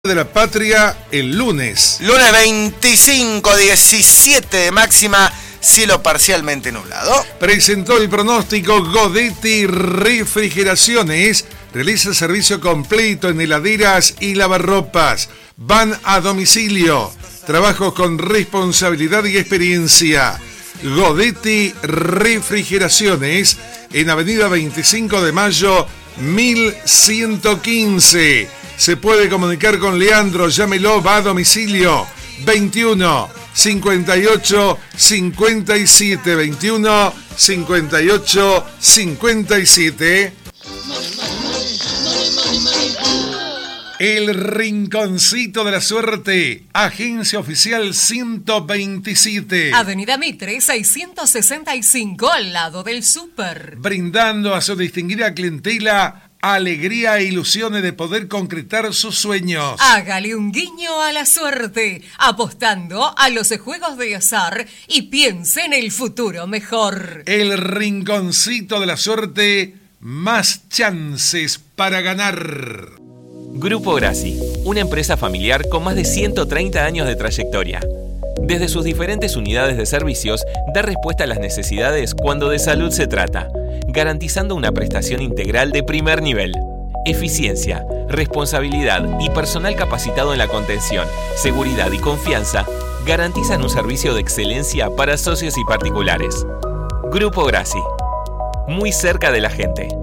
de la Patria el lunes. Lunes 25, 17 de máxima, cielo parcialmente nublado. Presentó el pronóstico Godetti Refrigeraciones. Realiza servicio completo en heladeras y lavarropas. Van a domicilio. Trabajos con responsabilidad y experiencia. Godetti Refrigeraciones en Avenida 25 de Mayo 1115. Se puede comunicar con Leandro, llámelo, va a domicilio 21 58 57 21 58 57. El Rinconcito de la Suerte, agencia oficial 127. Avenida Mitre 665, al lado del súper. Brindando a su distinguida clientela alegría e ilusiones de poder concretar sus sueños. Hágale un guiño a la suerte, apostando a los juegos de azar y piense en el futuro mejor. El Rinconcito de la Suerte, más chances para ganar. Grupo Grassi, una empresa familiar con más de 130 años de trayectoria. Desde sus diferentes unidades de servicios, da respuesta a las necesidades cuando de salud se trata, garantizando una prestación integral de primer nivel. Eficiencia, responsabilidad y personal capacitado en la contención, seguridad y confianza garantizan un servicio de excelencia para socios y particulares. Grupo Grassi, muy cerca de la gente.